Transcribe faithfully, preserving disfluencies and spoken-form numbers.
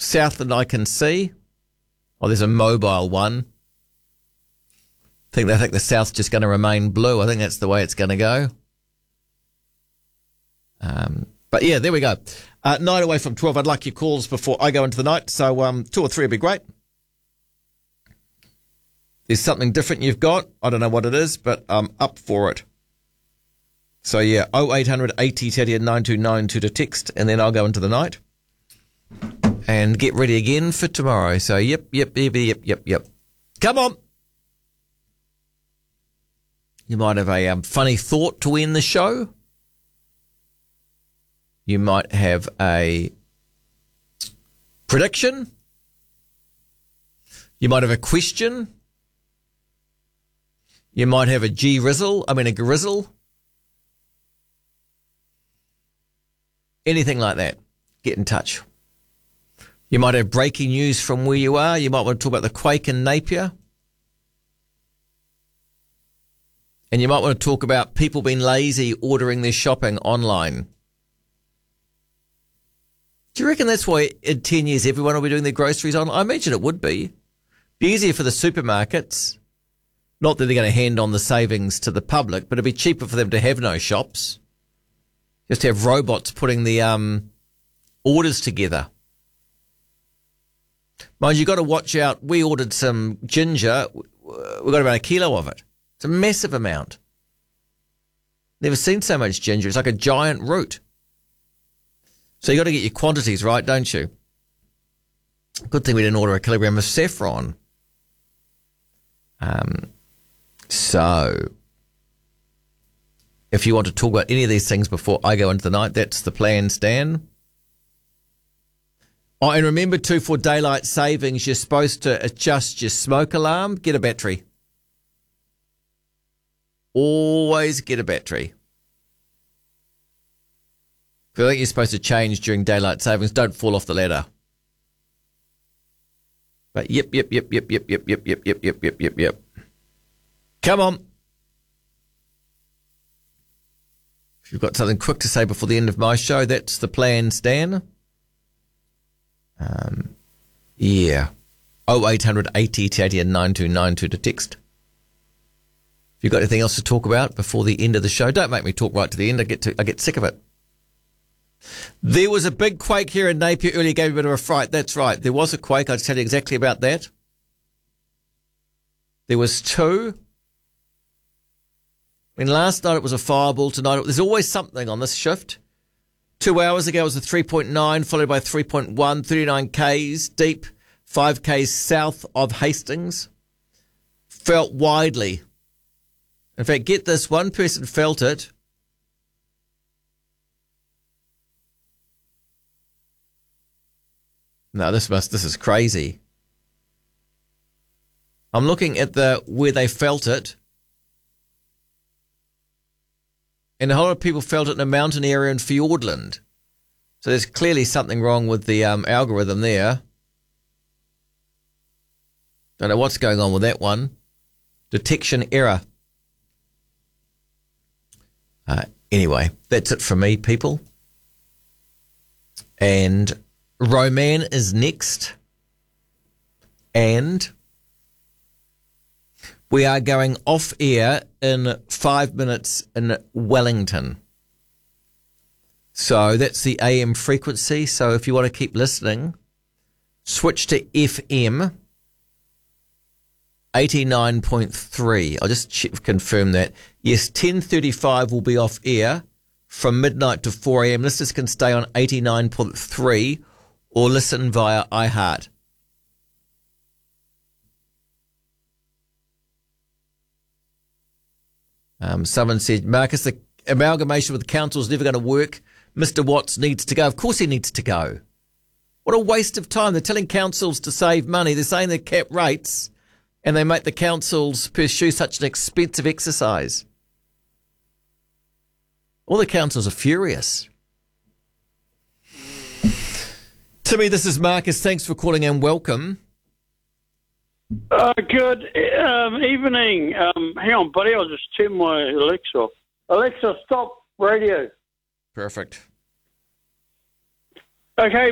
south that I can see. Oh, there's a mobile one. I think they think the south's just going to remain blue. I think that's the way it's going to go. Um, but yeah, there we go. Uh, nine away from twelve. I'd like your calls before I go into the night. So um, two or three would be great. There's something different you've got. I don't know what it is, but I'm up for it. So yeah, oh eight hundred eighty thirty and nine two nine two to text, and then I'll go into the night and get ready again for tomorrow. So yep, yep, yep, yep, yep, yep. Come on. You might have a um, funny thought to end the show. You might have a prediction. You might have a question. You might have a G-rizzle, I mean a grizzle. Anything like that. Get in touch. You might have breaking news from where you are. You might want to talk about the quake in Napier. And you might want to talk about people being lazy ordering their shopping online. Do you reckon that's why in ten years everyone will be doing their groceries online? I imagine it would be. Be easier for the supermarkets. Not that they're going to hand on the savings to the public, but it'd be cheaper for them to have no shops. Just have robots putting the um, orders together. Mind you, you've got to watch out. We ordered some ginger. We got about a kilo of it. It's a massive amount. Never seen so much ginger. It's like a giant root. So you got to get your quantities right, don't you? Good thing we didn't order a kilogram of saffron. Um, so if you want to talk about any of these things before I go into the night, that's the plan, Stan. Oh, and remember too, for daylight savings, you're supposed to adjust your smoke alarm. Get a battery. Always get a battery. If you think you're supposed to change during daylight savings, don't fall off the ladder. But yep, yep, yep, yep, yep, yep, yep, yep, yep, yep, yep, yep, yep. Come on. If you've got something quick to say before the end of my show, that's the plan, Stan. Um, yeah. oh eight hundred eighty eighty and nine two nine two to text. If you've got anything else to talk about before the end of the show, don't make me talk right to the end. I get to, I get sick of it. There was a big quake here in Napier earlier, gave me a bit of a fright. That's right. There was a quake. I'll tell you exactly about that. There was two. I mean, last night it was a fireball. Tonight, there's always something on this shift. Two hours ago it was a three point nine, followed by three point one, thirty-nine kays deep, five kays south of Hastings. Felt widely. In fact, get this, one person felt it. No, this must, this is crazy. I'm looking at the where they felt it. And a whole lot of people felt it in a mountain area in Fiordland. So there's clearly something wrong with the um, algorithm there. Don't know what's going on with that one. Detection error. Uh, anyway, that's it from me, people. And Roman is next. And we are going off air in five minutes in Wellington. So that's the A M frequency. So if you want to keep listening, switch to F M eighty-nine point three. I'll just check, confirm that. Yes, ten thirty-five will be off air from midnight to four a.m. Listeners can stay on eighty-nine point three or listen via iHeart. Um, someone said, Marcus, the amalgamation with the council is never going to work. Mister Watts needs to go. Of course he needs to go. What a waste of time. They're telling councils to save money. They're saying they cap rates and they make the councils pursue such an expensive exercise. All the councils are furious. Timmy, this is Marcus. Thanks for calling and welcome. Uh, good um, evening. Um, hang on, buddy. I'll just turn my Alexa off. Alexa, stop radio. Perfect. Okay.